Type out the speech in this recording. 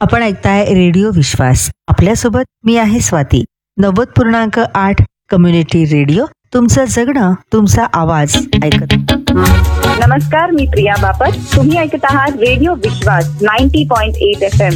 आपण ऐकताय रेडिओ विश्वास. आपल्यासोबत मी आहे स्वाती. 90.8 community radio. तुमचं जगणं, तुमचा आवाज ऐकत. नमस्कार, मी प्रिया बापट. तुम्ही ऐकत आहात रेडिओ विश्वास 90.8 FM.